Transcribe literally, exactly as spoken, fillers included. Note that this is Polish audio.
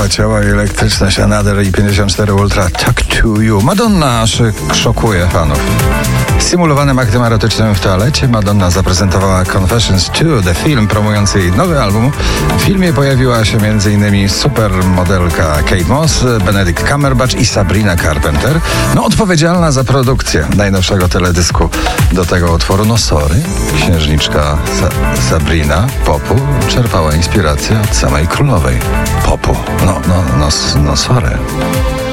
Grupa Ciała i Elektryczność, Another i pięćdziesiąt cztery Ultra, Talk to You. Madonna aż szokuje fanów. Symulowanym aktem erotycznym w toalecie Madonna zaprezentowała Confessions two, The Film, promujący jej nowy album. W filmie pojawiła się m.in. supermodelka Kate Moss, Benedict Cumberbatch i Sabrina Carpenter, no odpowiedzialna za produkcję najnowszego teledysku do tego utworu. No sorry, księżniczka Sa- Sabrina popu czerpała inspirację od samej królowej popu. No, no, no, no sorry.